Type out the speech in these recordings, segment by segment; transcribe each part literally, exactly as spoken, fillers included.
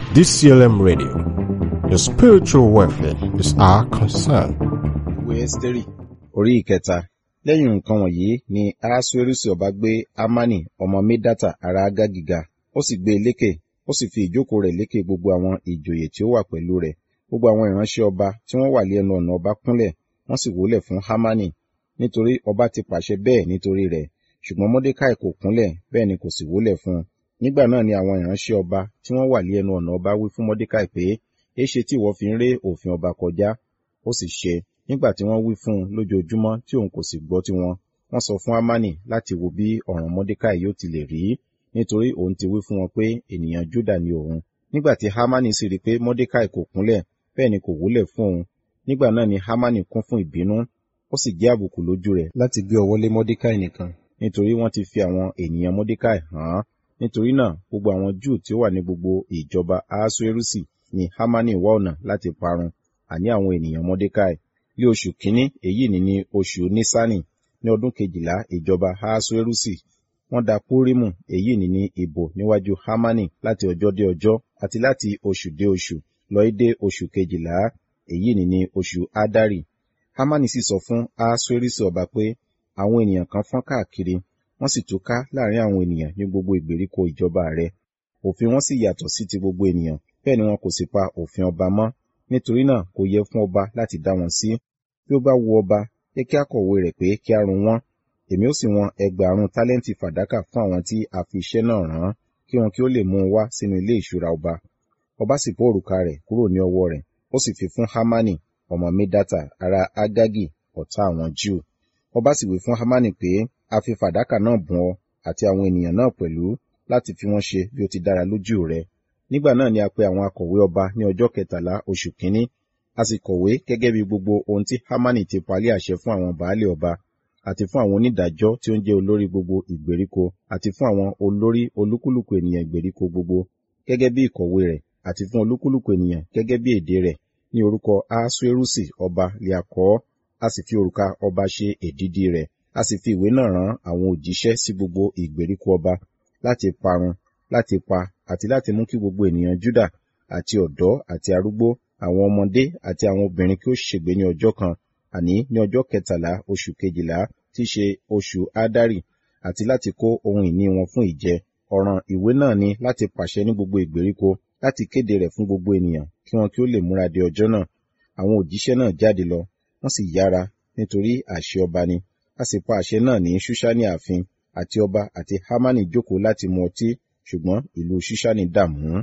D C L M Radio. Your spiritual welfare is our concern. Ìwé Ẹ́sítérì orí ìkẹta. Lẹ́yìn nǹkan wọ̀nyí ni Ahasuerusi ọba gbé Hamani ọmọ Medata ará Agagi ga, ó sì gbé e lékè, ó sì fi ìjókòó rẹ̀ lékè gbogbo àwọn ìjòyè tí ó wà pẹ̀lú rẹ̀. Gbogbo àwọn ìránṣẹ́ ọba tí wọ́n wà lé ẹnu ọ̀nà ọba kúnlẹ̀, wọ́n sì wólẹ̀ fún Hamani, nítorí ọba ti pàṣẹ bẹ́ẹ̀ nítorí rẹ̀. Ṣùgbọ́n Mọ́dékáì kò kúnlẹ̀, bẹ́ẹ̀ ni kò sì wólẹ̀ fún un. Nígbà náà ni àwọn ìránṣẹ́ ọba tí wọ́n wà lé ẹnu ọ̀nà ọba wí fún Mọ́dékáì pé, èéṣe tí ìwọ fi ń ré òfin ọba kọjá? Ó sì ṣe, nígbà tí wọ́n wí fún un lójoojúmọ́ tí òun kò sì gbọ́ tiwọn, wọ́n sọ fún Hamani láti wo bí ọ̀ràn Mọ́dékáì yóò ti lè rí, nítorí òun ti wí fún wọn pé ènìyàn Júdà ni òun. Nígbà tí Hamani sì rí pé Mọ́dékáì kò kúnlẹ̀, bẹ́ẹ̀ ni kò wólẹ̀ fún òun, nígbà náà ni Hamani kún fún ìbínú, ó sì jẹ́ àbùkù lójú rẹ̀ láti gbé ọwọ́ lé Mọ́dékáì nìkan, nítorí wọ́n ti fi àwọn ènìyàn Mọ́dékáì hàn án. Nítorí náà gbogbo àwọn Júù tí ó wà ní gbogbo ìjọba Ahasuerusi ni Hamani wá ọ̀nà láti parun, àní àwọn ènìyàn Mọ́dékáì. Ní oṣù kìíní, èyí ni ní oṣù Nísánì, ní ọdún kejìlá ìjọba Ahasuerusi, wọ́n da Púrímù, èyí ni ní ìbò níwájú Hamani láti ọjọ́ dé ọjọ́, àti láti oṣù dé oṣù, lọ dé oṣù kejìlá, èyí ni ní oṣù Adari. Hamani sì sọ fún Ahasuerusi ọba pé àwọn ènìyàn kan fọ́n káàkiri, wọ́n sì túká láàrin àwọn ènìyàn ní gbogbo ìgbèríko ìjọba rẹ̀. Òfin wọn sì yàtọ̀ sí ti gbogbo ènìyàn, bẹ́ẹ̀ ni wọn kò sì pa òfin ọba mọ́. Nítorí náà kò yẹ fún ọba láti dá wọn sí. Bí ó bá wu ọba, jẹ́ kí a kọ̀wé rẹ̀ pé kí a run wọ́n. Èmi ó sì wọn ẹgbàárún tálẹ́ǹtì fàdákà fún àwọn tí a fi iṣẹ́ náà rán, kí wọn kí ó lè mú un wá sínú ilé ìṣúra ọba. Ọba sì bọ́ òrùka rẹ̀ kúrò ní ọwọ́ rẹ̀, ó sì fi fún Hamani ọmọ Medata ará Agagi, ọ̀tá àwọn Júù. Ọba sì wí fún Hamani pé, a fi fàdákà náà bùn ọ àti àwọn ènìyàn náà pẹ̀lú, láti fi wọ́n ṣe bí ó ti dára lójú rẹ. Nígbà náà ni a pe àwọn akọ̀wé ọba ní ọjọ́ kẹtàlá oṣù kínní, a sì kọ̀wé gẹ́gẹ́ bí gbogbo ohun tí Hamani ti palẹ̀ àṣẹ fún àwọn baálé ọba, àti fún àwọn onídàájọ́ tí ó ń jẹ́ olórí gbogbo ìgbèríko, àti fún àwọn olórí olúkúlùkù ènìyàn ìgbèríko gbogbo, gẹ́gẹ́ bí ìkọ̀wé rẹ̀, àti fún olúkúlùkù ènìyàn gẹ́gẹ́ bí èdè rẹ̀. Ní orúkọ Ahasuerusi ọba lè a kọ ọ́, a sì fi òrùka ọba ṣe èdìdì rẹ̀. A sì fi ìwé náà rán àwọn òjíṣẹ́ sí gbogbo ìgbèríko ọba, láti parun, láti pa, àti láti mú kí gbogbo ènìyàn Júdà, àti ọ̀dọ́ àti arúgbó, àwọn ọmọdé àti àwọn obìnrin kí ó ṣègbé ní ọjọ́ kan, àní ní ọjọ́ kẹtàlá oṣù kejìlá, tí í ṣe oṣù Adari, àti láti kó ohun ìní wọn fún ìjẹ. Ọ̀ràn ìwé náà ni láti pàṣẹ ní gbogbo ìgbèríko, láti kéde rẹ̀ fún gbogbo ènìyàn, kí wọn kí ó lè múra de ọjọ́ náà. Àwọn òjíṣẹ́ náà jáde lọ, wọ́n sì yára, nítorí àṣẹ ọba ni. A sì pa àṣẹ náà ní Ṣúṣánì ààfin, àti ọba àti Hamani jókòó láti mu ọtí, ṣùgbọ́n ìlú Ṣúṣánì dààmú.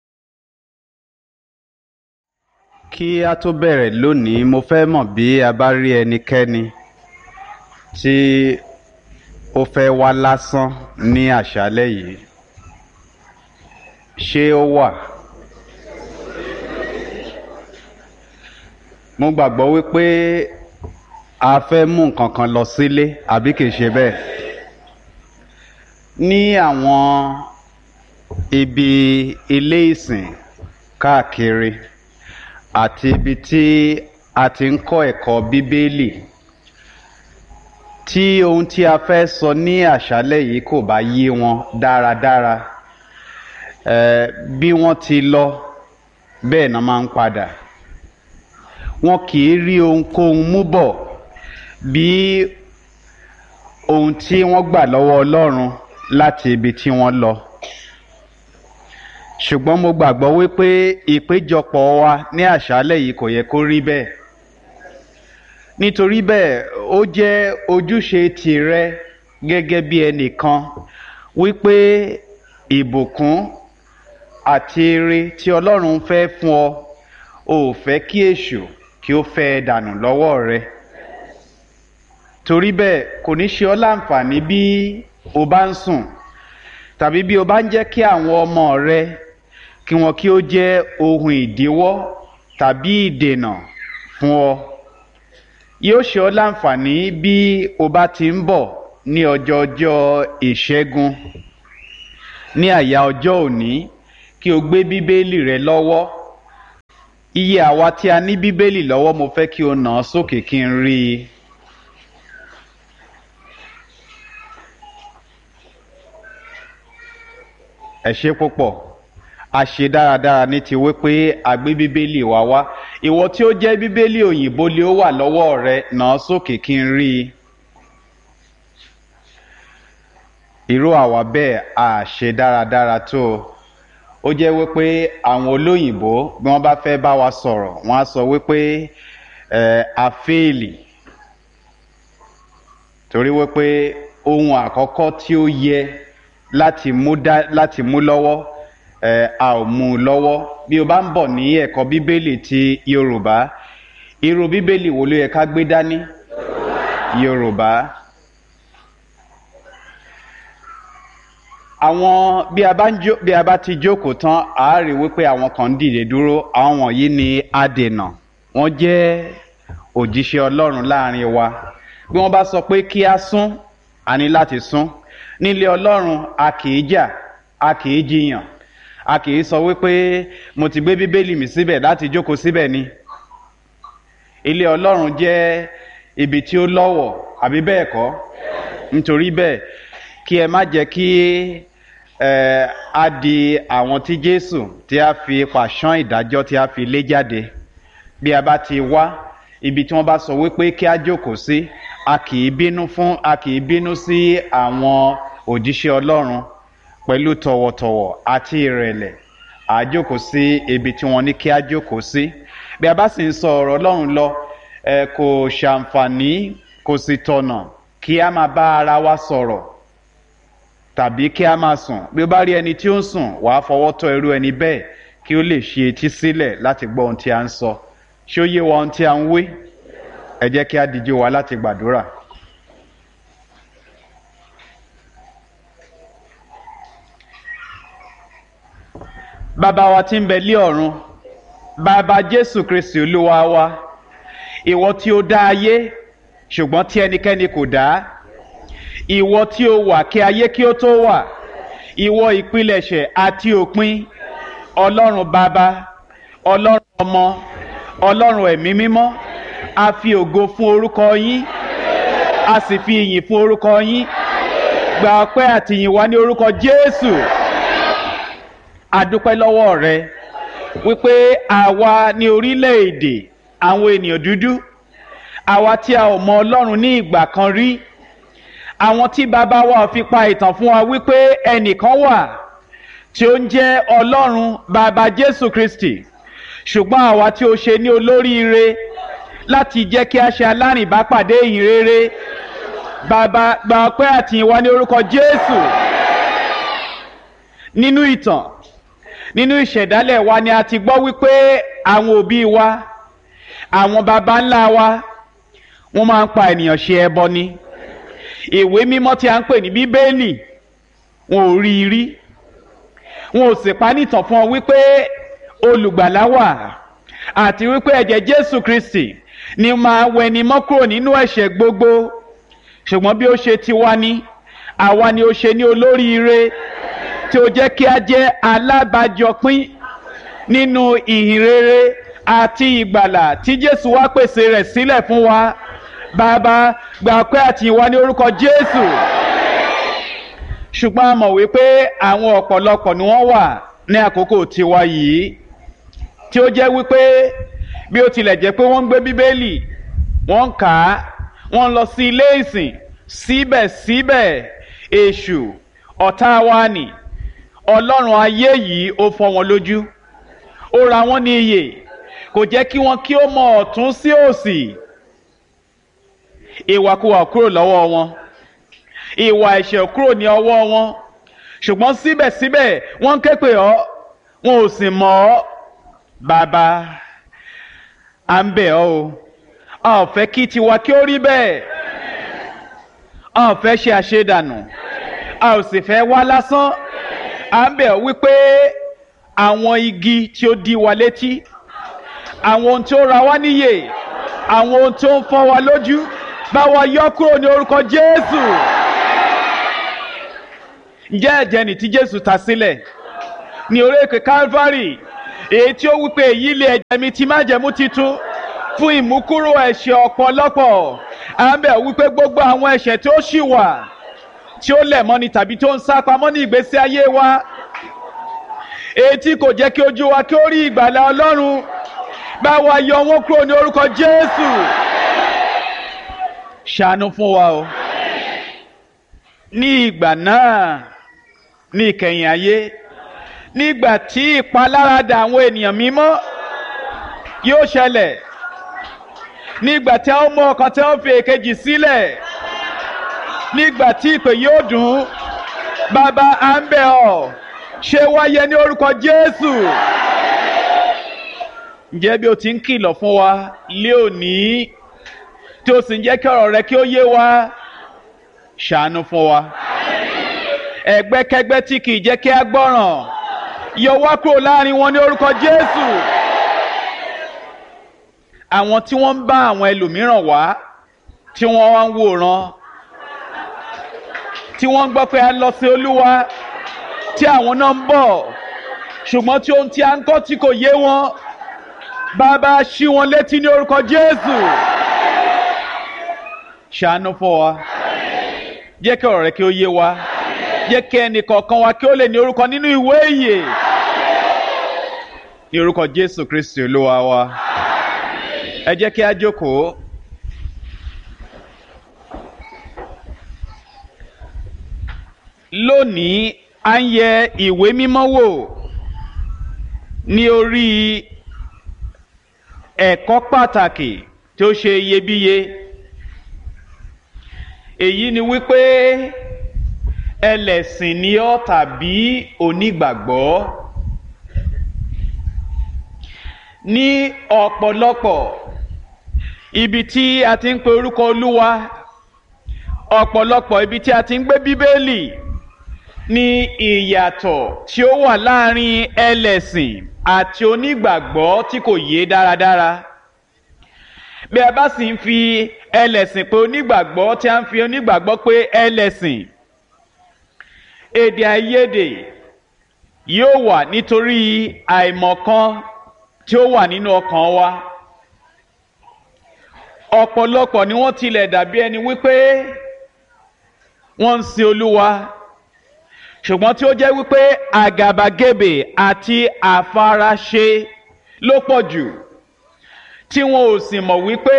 Kí a tó bẹ̀rẹ̀ lónìí, mo fẹ́ mọ̀ bí a bá rí ẹnikẹ́ni tí ó fẹ́ wá lásán ní àṣálẹ́ yìí. Ṣé ó wà? Mo gbàgbọ́ wípé a fẹ́ mú nǹkan kan lọ sílé, àbí kìí ṣe bẹ́ẹ̀? Ní àwọn ibi ilé ìsìn káàkiri àti ibi tí a ti ń kọ́ ẹ̀kọ́ Bíbélì, tí ohun tí a fẹ́ sọ ní àṣálẹ́ yìí kò bá yé wọn dáradára, eh, bí wọ́n ti lọ bẹ́ẹ̀ náà máa ń padà. Wọn kì í rí ohunkóhun mú bọ̀ bí ohun tí wọ́n gbà lọ́wọ́ Ọlọ́run láti ibi tí wọ́n lọ. Ṣùgbọ́n mo gbàgbọ́ wípé ìpéjọpọ̀ wa ní àṣálẹ́ yìí kò yẹ kó rí bẹ́ẹ̀. Nítorí bẹ́ẹ̀, ó jẹ́ ojúṣe tìrẹ gẹ́gẹ́ bí ẹnìkan wípé ìbùkún àti ire tí Ọlọ́run fẹ́ fún ọ, ò fẹ́ kí èṣù kí ó fẹ́ dànù lọ́wọ́ rẹ. Torí bẹ́ẹ̀, kò ní ṣe ọ́ láǹfààní bí o bá ń sùn, tàbí bí o bá ń jẹ́ kí àwọn ọmọ rẹ kí wọn kí ó jẹ́ ohun ìdíwọ́ tàbí ìdènà fún ọ. Yóò ṣe ọ́ láǹfààní bí o bá ti ń bọ̀ ní ọjọ́ ọjọ́ ìṣẹ́gun, ní àyà ọjọ́ òní, kí o gbé Bíbélì rẹ lọ́wọ́. Iye àwa tí a ní Bíbélì lọ́wọ́, mo fẹ́ kí o nà án sókè kí n rí i. Ẹ ṣé púpọ̀. a ṣe dáradára ní ti wípé a gbé bíbélì wa wá. Ìwọ tí ó jẹ́ bíbélì òyìnbó lé ó wà lọ́wọ́ rẹ, nà sókè kí n rí i. Irú àwa bẹ́ẹ̀ a ṣe dáradára tó. Ó jẹ́ wípé àwọn olóyìnbó bí wọ́n bá fẹ́ bá wa sọ̀rọ̀ wọ́n á sọ wípé ẹ̀ a fẹ́ẹ̀lì. Torí wípé ohun àkọ́kọ́ tí ó yẹ láti mú dá láti mú lọ́wọ́ ẹ̀ a ò mú lọ́wọ́. Bí o bá ń bọ̀ ní ẹ̀kọ́ bíbélì ti Yorùbá, irú bíbélì wo ló yẹ ká gbé dání? Yorùbá. Àwọn bí a bá ń jó bí a bá ti jókòó tán a rí wípé àwọn kan ń dìde dúró. Àwọn wọ̀nyí ni adènà. Wọ́n jẹ́ òjíṣẹ́ Ọlọ́run láàrin wa. Bí wọ́n bá sọ pé kí a sún, a ní láti sún. Nílé Ọlọ́run a kìí jà, a kìí jiyàn, a kìí sọ wípé mo ti gbé bíbélì mi síbẹ̀ láti jókòó síbẹ̀ ni. Ilé Ọlọ́run jẹ́ ibi tí ó lọ́wọ̀, àbí bẹ́ẹ̀ kọ́? Nítorí bẹ́ẹ̀ kí ẹ má jẹ́ kí ẹ á di àwọn tí Jésù tí a fi pàṣán ìdájọ́ tí a fi lé jáde. Bí a bá ti wá ibi tí wọ́n bá sọ wípé kí a jókòó sí, a kìí bínú fún a kìí bínú sí àwọn òjíṣẹ́ Ọlọ́run. Pẹ̀lú tọ̀wọ̀tọ̀wọ̀ àti ìrẹ̀lẹ̀ a jókòó sí ibi tí wọ́n ní kí a jókòó sí. Bí a bá sì ń sọ ọ̀rọ̀ Ọlọ́run lọ ẹ kò ṣàǹfààní kò sì tọ̀nà kí a máa bá ara wa sọ̀rọ̀ tàbí kí a máa sùn. Bí o bá rí ẹni tí ó ń sùn, wàá fọwọ́ tọ́ irú ẹni bẹ́ẹ̀ kí ó lè ṣe etí sílẹ̀ láti gbọ́ ohun tí a ń sọ. Ṣé ó yé wa ohun tí a ń wí? Ẹ jẹ́ kí a dìde wa láti gbàdúrà. Bàbá wa tí ń bẹ lé ọ̀run, bàbá Jésù Kristi Olúwa wa, ìwọ tí ó dá ayé ṣùgbọ́n tí ẹnikẹ́ni kò dá, ìwọ tí ó wà kí ayé kí ó tó wà, ìwọ ìpilẹ̀ṣẹ̀ àti òpin, Ọlọ́run bàbá, Ọlọ́run ọmọ, Ọlọ́run ẹ̀mí mímọ́, a fi ògo fún orúkọ yín, a sì fi ìyìn fún orúkọ yín. Gba ọpẹ́ àti ìyìn wa ní orúkọ Jésù. A dúpẹ́ lọ́wọ́ rẹ wípé àwa ní orílẹ̀-èdè àwọn ènìyàn dúdú, àwa tí a ò mọ Ọlọ́run ní ìgbà kan rí, àwọn tí bàbá wa fi pa ìtàn fún wa wípé ẹnìkan wà tí ó ń jẹ́ Ọlọ́run bàbá Jésù Kristi, ṣùgbọ́n àwa tí ó ṣe ní olóríire láti jẹ́ kí a ṣe alárìnbápàdé ìyìn rere. Bàbá gba ọpẹ́ àti ìyìn wa ní orúkọ Jésù. Nínú ìtàn nínú ìṣẹ̀dálẹ̀ wa ni a ti gbọ́ wípé àwọn òbí wa, àwọn baba ńlá wa, wọ́n máa ń pa ènìyàn ṣe ẹbọ ni. Ìwé mímọ́ tí a ń pè ní Bíbélì wọn ò rí i rí, wọn ò sì pa nítàn fún ọ wípé olùgbàlà wà àti wípé ẹ̀jẹ̀ Jésù Kristi ni máa wẹni mọ́ kúrò nínú ẹ̀ṣẹ̀ gbogbo. Ṣùgbọ́n bí ó ṣe ti wá ní àwa ni ó ṣe ní olóríire tí ó jẹ́ kí a jẹ́ alábàájọpín nínú ìhìn rere àti ìgbàlà tí Jésù wá pèsè rẹ̀ sílẹ̀ fún wa. Bàbá gba ọpẹ́ àti ìyìn wa ní orúkọ Jésù. Ṣùgbọ́n a mọ̀ wípé àwọn ọ̀pọ̀lọpọ̀ ni wọ́n wà ní àkókò tiwa yìí tí ó jẹ́ wípé bí ó tilẹ̀ jẹ́ pé wọ́n ń gbé Bíbélì, wọ́n ń kà á, wọ́n ń lọ sí ilé ìsìn, síbẹ̀síbẹ̀ èṣù ọ̀tá wa nì, ọlọ́run ayé yìí ó fọ́ wọn lójú, ó ra wọ́n ní iyè, kò jẹ́ kí wọ́n kí ó mọ ọ̀tún sí òsì. Ìwàkuwà kúrò lọ́wọ́ wọn, ìwà ẹ̀ṣẹ̀ kúrò ní ọwọ́ wọn, ṣùgbọ́n síbẹ̀síbẹ̀ wọ́n ń ké pè ọ́, wọn ò sì mọ̀ ọ́. Bàbá, à ń bẹ̀ ọ́ o, a ò fẹ́ kí tiwa kí ó rí bẹ́ẹ̀, a ò fẹ́ ṣe àṣedànù, a ò sì fẹ́ wá lásán. À ń bẹ̀ ọ́ wípé àwọn igi tí ó dí wa létí, àwọn ohun tí ó ra wá níyè, àwọn ohun tí ó ń fọ́ wa lójú, bá wa yọ kúrò ní orúkọ Jésù. Ǹjẹ́ ẹ̀jẹ̀ nì tí Jésù ta sílẹ̀ ní orí òkè Calvary, èyí tí ó wípé èyí lé ẹ̀jẹ̀ mi tí májẹ̀mú titun fún ìmúkúrò ẹ̀ṣẹ̀ ọ̀pọ̀lọpọ̀. À ń bẹ̀ ọ́ wípé gbogbo àwọn ẹ̀ṣẹ̀ tí ó ṣì wà, tí ó lẹ̀ mọ́ni tàbí tó ń sá pamọ́ ní ìgbésí ayé wa, èyí tí kò jẹ́ kí ojú wa kí ó rí ìgbàlà Ọlọ́run, bá wa yọ wọ́n kúrò ní orúkọ Jésù. Ṣàánú fún wa o. Ní ìgbà náà, ní ìkẹyìn ayé, nígbà tí ìpaláradà àwọn ènìyàn mímọ́ yóò ṣẹlẹ̀, nígbà tí a ó mú ọkàn tí a ó fi èkejì sílẹ̀, nígbà tí ìpè yóò dùn, bàbá à ń bẹ̀ ọ́, ṣe wáyé ní orúkọ Jésù. Ǹjẹ́ bí o ti ń kìlọ̀ fún wa lé òní, tí o sì ń jẹ́ kí ọ̀rọ̀ rẹ kí ó yé wa, ṣàánú fún wa. Ẹgbẹ́kẹ́gbẹ́ tí kì í jẹ́ kí a gbọ́ràn, yọ wá kúrò láàrin wọn ní orúkọ Jésù. Àwọn tí wọ́n ń bá àwọn ẹlòmíràn wá, tí wọ́n wá ń wòran, tí wọ́n ń gbọ́ pé a lọ sí Olúwa, tí àwọn náà ń bọ̀, ṣùgbọ́n tí ohun tí a ń kọ́ tí kò yé wọn, bàbá ṣí wọn létí ní orúkọ Jésù. Ṣàánú fún wa. Jẹ́ kí ọ̀rọ̀ rẹ kí ó yé wa. Jẹ́ kí ẹnì kọ̀ọ̀kan wa kí ó lè ní orúkọ nínú ìwé ìyè. Ní orúkọ Jésù Kristi Olúwa wa. Ẹ jẹ́ kí a jókòó. Lónìí, a ń yẹ ìwé mímọ́ wò ní orí ẹ̀kọ́ pàtàkì tí ó ṣe iyebíye. Èyí ni wípé ẹlẹ́sìn ni ọ́ tàbí onígbàgbọ́. Ní ọ̀pọ̀lọpọ̀ ibi tí a ti ń pe orúkọ Olúwa, ọ̀pọ̀lọpọ̀ ibi tí a ti ń gbé Bíbélì, ní ìyàtọ̀ tí ó wà láàrin ẹlẹ́sìn àti onígbàgbọ́ tí kò yé dáradára. Bí a bá sì ń fi ẹlẹ́sìn pé onígbàgbọ́, tí a ń fi onígbàgbọ́ pé ẹlẹ́sìn, èdè àìyedè yóò wà nítorí àìmọ̀kan tí ó wà nínú ọkàn wa. Ọ̀pọ̀lọpọ̀ ni wọ́n tilẹ̀ dàbí ẹni wípé wọ́n ń sin Olúwa, ṣùgbọ́n tí ó jẹ́ wípé àgàbàgebè àti àfaraṣe ló pọ̀ jù, tí wọn ò sì mọ̀ wípé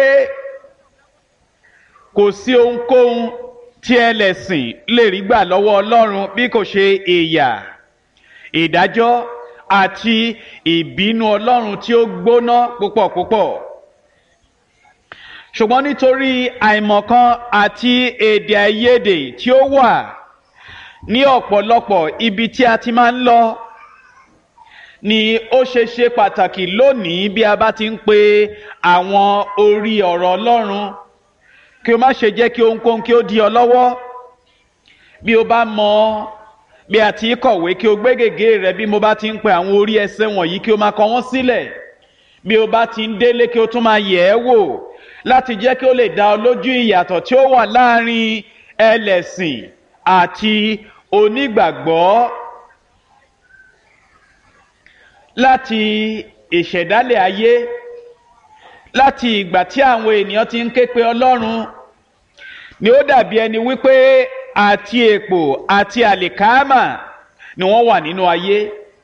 kò sí ohunkóhun tí ẹlẹ́sìn lè rí gbà lọ́wọ́ Ọlọ́run bí kò ṣe ìyà, ìdájọ́ àti ìbínú Ọlọ́run tí ó gbóná púpọ̀ púpọ̀. Ṣùgbọ́n nítorí àìmọ̀kan àti èdè àìyedè tí ó wà ní ọ̀pọ̀lọpọ̀ ibi tí a ti máa ń lọ, ni ó ṣe ṣe pàtàkì lónìí bí a bá ti ń pe àwọn orí ọ̀rọ̀ Ọlọ́run, kí o má ṣe jẹ́ kí ohunkóhun kí ó dí ọ lọ́wọ́. Bí o bá mọ bí a ti kọ̀wé, kí o gbé gègé rẹ bí mo bá ti ń pe àwọn orí ẹsẹ̀ wọ̀nyí, kí o máa kọ wọ́n sílẹ̀. Bí o bá ti ń délé, kí o tún máa yẹ̀ ẹ́ wò, láti jẹ́ kí ó lè dá ọ lójú ìyàtọ̀ tí ó wà láàrin ẹlẹ́sìn àti onígbàgbọ́. Láti ìṣẹ̀dálẹ̀ ayé, láti ìgbà tí àwọn ènìyàn ti ń ké pe Ọlọ́run, ni ó dàbí ẹni wípé àti èpò àti àlìkámà ni wọ́n wà nínú ayé.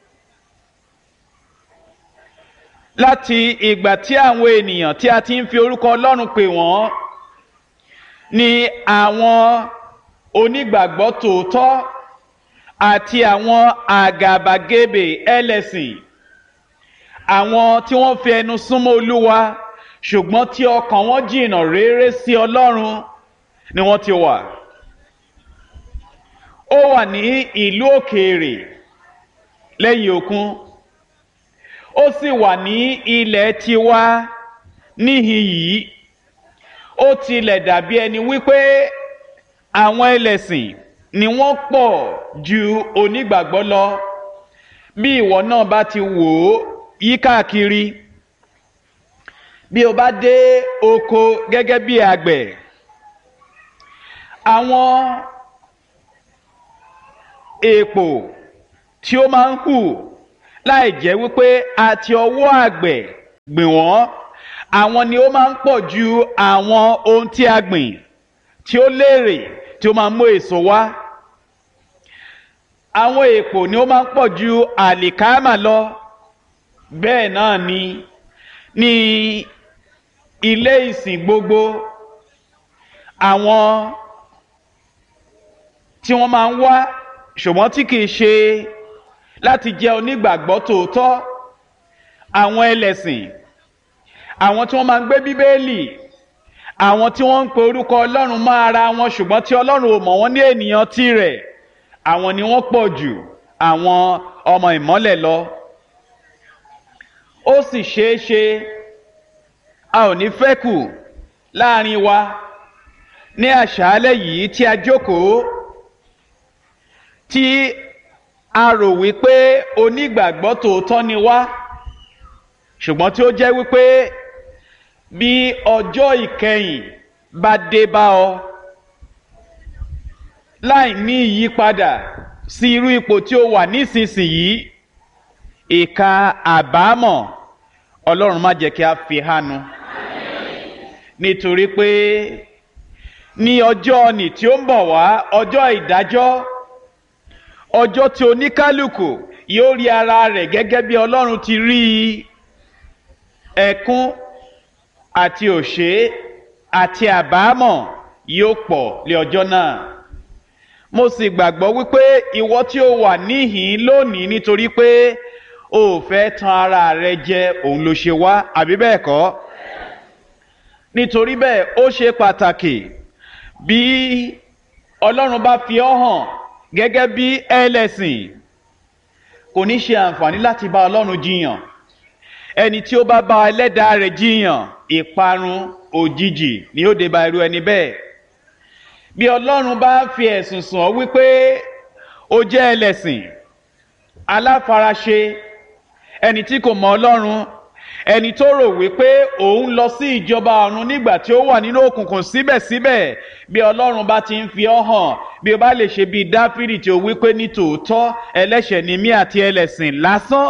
Láti ìgbà tí àwọn ènìyàn tí a ti ń fi orúkọ Ọlọ́run pè wọ́n, ni àwọn onígbàgbọ́ tòótọ́ àti àwọn àgàbàgebè ẹlẹ́sìn, àwọn tí wọ́n fi ẹnu súnmọ́ Olúwa ṣùgbọ́n tí ọkàn wọn jìnnà réré sí Ọlọ́run, ni wọ́n ti wà. Ó wà ní ìlú òkèèrè lẹ́yìn òkun, ó sì wà ní ilẹ̀ tiwa níhìn yìí. Ó tilẹ̀ dàbí ẹni wípé àwọn ẹlẹ́sìn ni wọ́n pọ̀ ju onígbàgbọ́ lọ. Bí ìwọ náà bá ti wò ó yí káàkiri, bí o bá dé oko gẹ́gẹ́ bí àgbẹ̀, àwọn èpò tí ó máa ń hù láì jẹ́ wípé àti ọwọ́ àgbẹ̀ gbìn wọ́n, àwọn ni ó máa ń pọ̀ ju àwọn ohun tí a gbìn tí ó lérè, tí ó máa mú èso wá. àwọn èpò ni ó máa ń pọ̀ ju àlìkámà lọ. Bẹ́ẹ̀ náà ni ní ilé ìsìn gbogbo àwọn tí wọ́n máa ń wá ṣùgbọ́n tí kìí ṣe láti jẹ́ onígbàgbọ́ tòótọ́, àwọn ẹlẹ́sìn, àwọn tí wọ́n máa ń gbé bíbélì, àwọn tí wọ́n ń pe orúkọ Ọlọ́run mọ́ ara wọn ṣùgbọ́n tí Ọlọ́run ò mọ̀ wọ́n ní ènìyàn tirẹ̀, àwọn ni wọ́n pọ̀ jù àwọn ọmọ ìmọ́lẹ̀ lọ. Ó sì ṣeé ṣe a ò ní fẹ́ kù láàrin wa ní àṣálẹ́ yìí tí a jókòó, tí a rò wípé onígbàgbọ́ tòótọ́ ni wá, ṣùgbọ́n tí ó jẹ́ wípé bí ọjọ́ ìkẹyìn bá dé bá ọ láì ní ìyípadà sí irú ipò tí ó wà nísinsìnyí, ìka àbámọ̀ Ọlọ́run má jẹ́ kí a fi hánu. Nítorí pé ní ọjọ́ nì tí ó ń bọ̀ wá, ọjọ́ ìdájọ́, ọjọ́ tí oníkálùkù yóò rí ara rẹ̀ gẹ́gẹ́ bí Ọlọ́run ti rí ẹkún àti òṣé àti àbámọ̀ yóò pọ̀ lé ọjọ́ náà. Mo sì gbàgbọ́ wípé ìwọ tí ó wà níhìn lónìí nítorí pé o ò fẹ́ tan ara rẹ jẹ, òun ló ṣe wá, àbí bẹ́ẹ̀ kọ́? Nítorí bẹ́ẹ̀ ó ṣe pàtàkì bí Ọlọ́run bá fi ọ́ hàn gẹ́gẹ́ bí ẹlẹ́sìn, kò ní ṣe àǹfààní láti bá Ọlọ́run jiyàn. Ẹni tí ó bá bá ẹlẹ́dàá rẹ̀ jiyàn, ìparun òjijì ni ó dé bá irú ẹni bẹ́ẹ̀. Bí Ọlọ́run bá fi ẹ̀sùn sùn ọ́ wípé ó jẹ́ ẹlẹ́sìn, aláfaraṣe, ẹni tí kò mọ Ọlọ́run, ẹni tó rò wípé òun lọ sí ìjọba ọ̀run nígbà tí ó wà nínú òkùnkùn, síbẹ̀síbẹ̀ bí Ọlọ́run bá ti ń fi ọ́ hàn, bí o bá lè ṣe bí Dáfídì tí ó wípé ní tòótọ́ ẹlẹ́ṣẹ̀ ni mí àti ẹlẹ́sìn lásán,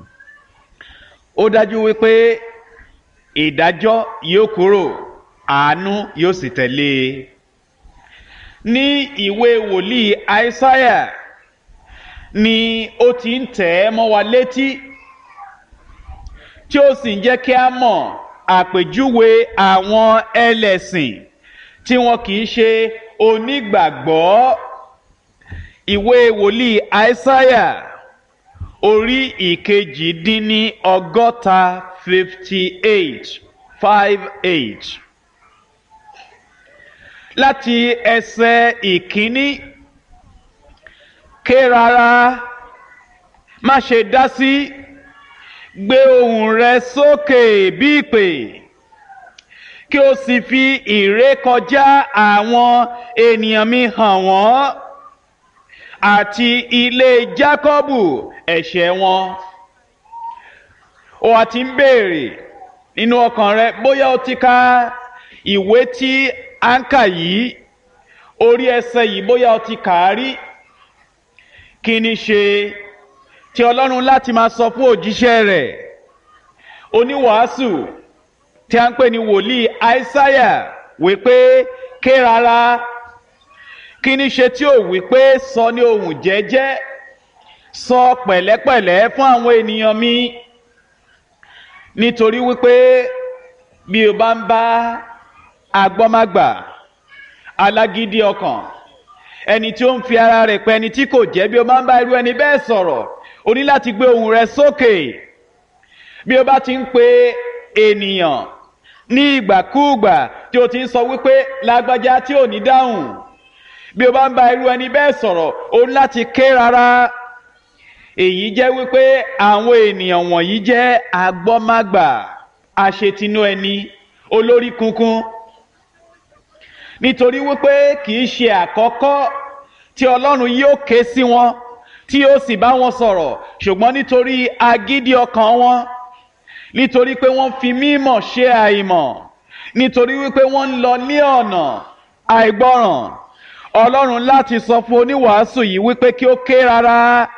ó dájú wípé ìdájọ́ yóò kúrò, àánú yóò sì tẹ̀lé. Ní ìwé wòlíì Àìsáyà ni ó ti ń tẹ̀ ẹ́ mọ́ wa létí, tí ó sì ń jẹ́ kí a mọ̀ àpèjúwe àwọn ẹlẹ́sìn tí wọn kì í ṣe onígbàgbọ́. Ìwé wòlíì Àìsáyà orí ìkejì dín ní ọgọ́ta fifty eight five eight, láti ẹsẹ̀ ìkíní: ké rárá, má ṣe dá sí, gbé ohùn rẹ sókè bí ìpè, kí o sì fi ìrékọjá àwọn ènìyàn mi hàn wọ́n, àti ilé Jákọ́bù ẹ̀ṣẹ̀ wọn. O wá ti ń béèrè nínú ọkàn rẹ bóyá o ti ka ìwé tí a ń kà yìí, orí ẹsẹ̀ yìí, bóyá o ti kà á rí. Kí ni ṣe tí Ọlọ́run láti máa sọ fún òjíṣẹ́ rẹ̀ oníwàásù tí a ń pè ní wòlíì Àìsáyà wípé ké rárá? Kí ni ṣe tí ó wípé sọ ní ohùn jẹ́jẹ́, sọ pẹ̀lẹ́pẹ̀lẹ́ fún àwọn ènìyàn mi? Nítorí wípé bí o bá ń bá agbọ́mágbà, alágídí ọkàn, ẹni tí ó ń fi ara rẹ̀ pẹ́ ẹni tí kò jẹ́, bí o bá ń bá irú ẹni bẹ́ẹ̀ sọ̀rọ̀, o ní láti gbé ohùn rẹ sókè. Bí o bá ti ń pe ènìyàn ní ìgbàkúùgbà tí o ti ń sọ wípé lágbájá tí ò ní dáhùn, bí o bá ń bá irú ẹni bẹ́ẹ̀ sọ̀rọ̀, o ní láti ké rárá. Èyí jẹ́ wípé àwọn ènìyàn wọ̀nyí jẹ́ agbọ́mágbà, aṣetinú ẹni, olórí kunkun. Nítorí wípé kìí ṣe àkọ́kọ́ tí Ọlọ́run yóò ké sí wọn, tí ó sì bá wọn sọ̀rọ̀, ṣùgbọ́n nítorí agídí ọkàn wọn, nítorí pé wọ́n fi mímọ̀ ṣe àìmọ̀, nítorí wípé wọ́n ń lọ ní ọ̀nà àìgbọ́ràn, Ọlọ́run láti sọ fún oníwàásù yìí wípé kí ó ké rárá.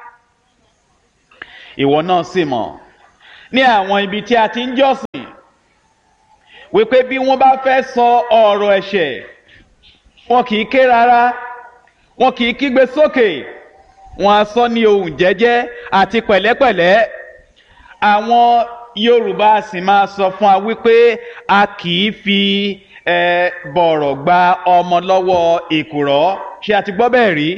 Ìwọ náà sì mọ̀ ní àwọn ibi tí a ti ń jọ́sìn wípé bí wọ́n bá fẹ́ sọ ọ̀rọ̀ ẹ̀ṣẹ̀, wọn kì í ké rárá, wọn kì í kígbe sókè, wọn á sọ ní ohùn jẹ́jẹ́ àti pẹ̀lẹ́pẹ̀lẹ́. Àwọn Yorùbá sì máa sọ fún wa wípé a kì í fi ẹ bọ̀rọ̀ gba ọmọ lọ́wọ́ èkùrọ́. Ṣé a ti gbọ́ bẹ́ẹ̀ rí?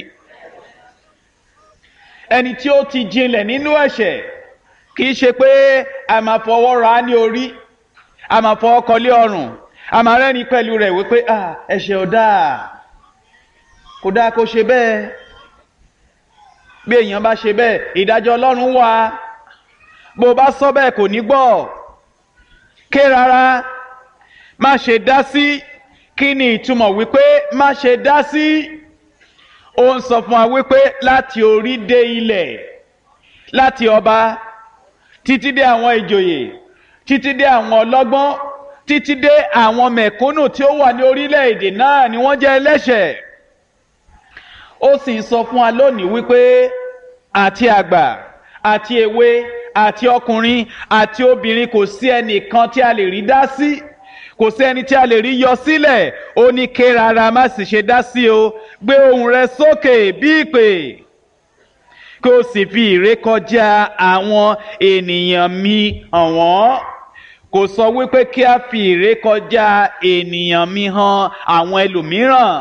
Ẹni tí ó ti jinlẹ̀ nínú ẹ̀ṣẹ̀ kì í ṣe pé a máa fọwọ́ ra ní orí, a máa fọwọ́ kọlé ọrùn, a máa rẹ́rìn pẹ̀lú rẹ̀ wípé ah ẹ̀ṣẹ̀ ò dáa, kò dáa kó ṣe bẹ́ẹ̀. Bí èèyàn bá ṣe bẹ́ẹ̀, ìdájọ́ Ọlọ́run wà. Bó bá sọ bẹ́ẹ̀ kò ní gbọ́. Ké rárá, má ṣe dá sí. Kí ni ìtumọ̀ wípé má ṣe dá sí? Ó ń sọ fún wa wípé láti orí dé ilẹ̀, láti ọba títí dé àwọn ìjòyè, títí dé àwọn ọlọ́gbọ́n, títí dé àwọn mẹ̀kúnnù tí ó wà ní orílẹ̀-èdè náà ni wọ́n jẹ́ ẹlẹ́ṣẹ̀. Ó sì ń sọ fún wa lónìí wípé àti àgbà àti èwe àti ọkùnrin àti obìnrin kò sí ẹnìkan tí a lè rí dá sí, kò sí ẹni tí a lè rí yọ sílẹ̀. Ó ní ké rárá, má sì ṣe dá sí o. Gbé ohùn rẹ sókè bí ìpè, kí o sì fi ìrékọjá àwọn ènìyàn mi hàn wọ́n. Kò sọ wípé kí a fi ìrékọjá ènìyàn mi hàn àwọn ẹlòmíràn.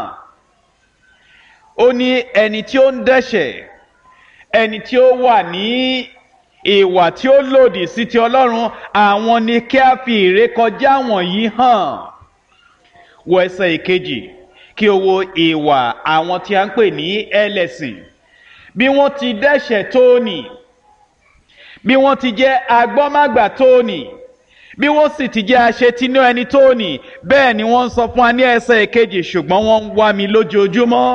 Ó ní ẹni tí ó ń dẹ́ṣẹ̀, ẹni tí ó wà ní ìwà tí ó lòdì sí ti Ọlọ́run, àwọn ni kí a fi ìrékọjá wọ̀nyí hàn. Wo ẹsẹ̀ ìkejì kí o wo ìwà àwọn tí a ń pè ní ẹlẹ́sìn. Bí wọ́n ti dẹ́ṣẹ̀ tóní, bí wọ́n ti jẹ́ agbọ́mágbà tóní, bí wọ́n sì ti jẹ́ aṣetínú ẹni tóní, bẹ́ẹ̀ ni wọ́n ń sọ fún wa ní ẹsẹ̀ ìkejì, ṣùgbọ́n wọ́n ń wá mi lójoojúmọ́.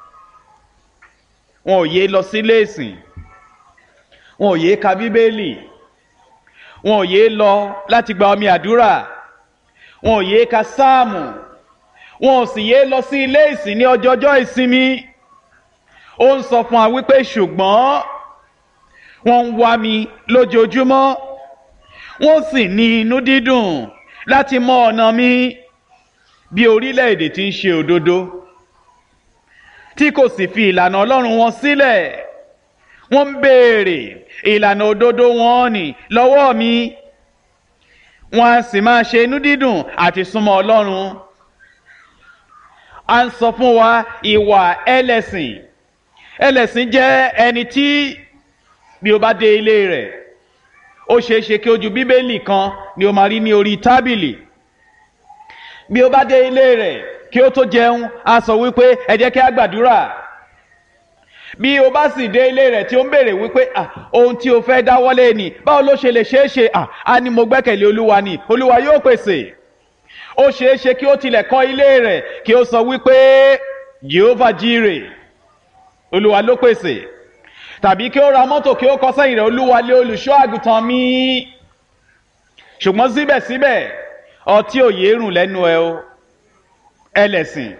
Wọn ò yé lọ sílé ìsìn, wọn ò yé ka Bíbélì, wọn ò yé lọ láti gba omi àdúrà, wọn ò yé ka sáàmù, wọn ò sì yé lọ sí ilé ìsìn ní ọjọ́jọ́ ìsinmi. Ó ń sọ fún wa wípé ṣùgbọ́n wọ́n ń wá mi lójoojúmọ́, wọ́n sì ní inú dídùn láti mọ ọ̀nà mi. Bí orílẹ̀-èdè tí ń ṣe òdodo, tí kò sì fi ìlànà Ọlọ́run wọn sílẹ̀, wọ́n ń béèrè ìlànà òdodo wọn nì lọ́wọ́ mi, wọ́n á sì máa ṣe inú dídùn àti súnmọ́ Ọlọ́run. À ń sọ fún wa ìwà ẹlẹ́sìn. Ẹlẹ́sìn jẹ́ ẹni tí bí o bá dé ilé rẹ̀, ó ṣeé ṣe kí ojú Bíbélì kan ni o máa rí ní orí tábìlì. Bí o bá dé ilé rẹ̀, kí ó tó jẹun, a sọ wípé ẹ jẹ́ kí a gbàdúrà. Bí o bá sì dé ilé rẹ̀ tí ó ń béèrè wípé ah ohun tí o fẹ́ dáwọ́lé ni, báwo ló ṣe lè ṣeé ṣe? ah a ní mo gbẹ́kẹ̀lé Olúwa ni, Olúwa yóò pèsè. Ó ṣeé ṣe kí ó tilẹ̀ kọ́ ilé rẹ̀ kí ó sọ wípé Jehovah Jireh, Olúwa ló pèsè. Tàbí kí ó ra mọ́tò kí ó kọ sẹ́yìn rẹ̀, Olúwa lé olùṣọ́ àgùntàn mi. Ṣùgbọ́n síbẹ̀síbẹ̀ ọtí ò yé rùn lẹ́nu ẹ o, ẹlẹ́sìn.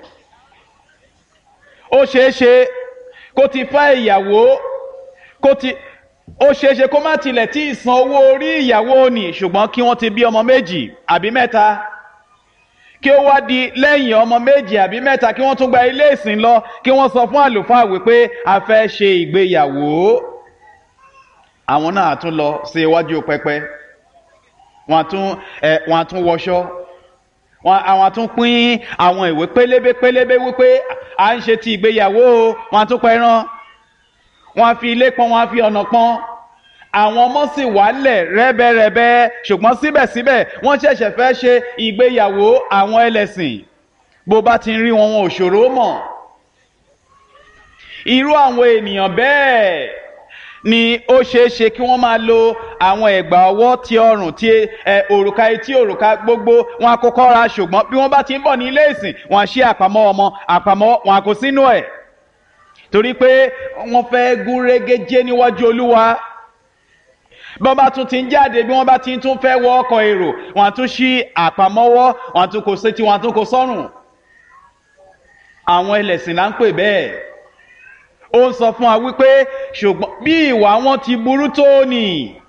Ó ṣeé ṣe kó ti fẹ́ ìyàwó, kó ti ó ṣeé ṣe kó má tilẹ̀ tí ì san owó orí ìyàwó ni, ṣùgbọ́n kí wọ́n ti bí ọmọ méjì àbí mẹ́ta, kí ó wá di lẹ́yìn ọmọ méjì àbí mẹ́ta kí wọ́n tún gba ilé ìsìn lọ, kí wọ́n sọ fún àlùfáà wípé a fẹ́ ṣe ìgbéyàwó. Àwọn náà tún lọ sí iwájú pẹpẹ, wọ́n tún ẹ wọ́n tún wọṣọ, wọ́n àwọn tún pín àwọn ìwé pélébé pélébé wípé à ń ṣe ti ìgbéyàwó, wọ́n tún pẹran, wọ́n fi ilé pọ́n, wọ́n fi ọ̀nà pọ́n. Àwọn ọmọ sì wálẹ̀ rẹ́bẹ́rẹ́bẹ́, ṣùgbọ́n síbẹ̀síbẹ̀ wọ́n ṣẹ̀ṣẹ̀ fẹ́ ṣe ìgbéyàwó àwọn ẹlẹ́sìn. Bó bá ti rí wọn, wọn ò ṣòro mọ̀. Irú àwọn ènìyàn bẹ́ẹ̀ ni ó ṣeé ṣe kí wọ́n máa lo àwọn ẹ̀gbà ọwọ́ ti ọrùn, ti ẹ òrùka etí, òrùka gbogbo, wọn àkókò ra, ṣùgbọ́n bí wọ́n bá ti ń bọ̀ ní ilé ìsìn, wọn á ṣí àpamọ́ ọmọ, àpamọ́ wọn àkó sínú ẹ̀. Torí pé wọ́n fẹ́ gún régéjé níwájú Olúwa. Bọ́n bá tún ti ń jáde, bí wọ́n bá ti tún fẹ́ wọ ọkọ̀ èrò, wọ́n á tún ṣí àpamọ́wọ́, wọ́n á tún kó sétí, wọ́n á tún kó sọ́rùn. Àwọn ẹlẹ́sìn là ń pè bẹ́ẹ̀. Ó ń sọ fún wa wípé ṣùgbọ́n bí ìwà wọn ti burú tó nì,